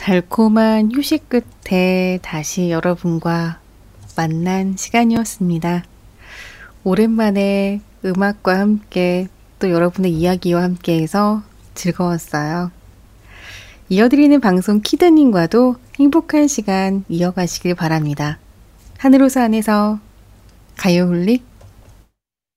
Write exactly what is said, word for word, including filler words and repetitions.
달콤한 휴식 끝에 다시 여러분과 만난 시간이었습니다. 오랜만에 음악과 함께 또 여러분의 이야기와 함께해서 즐거웠어요. 이어드리는 방송 키드님과도 행복한 시간 이어가시길 바랍니다. 하늘호수 안에서 가요홀릭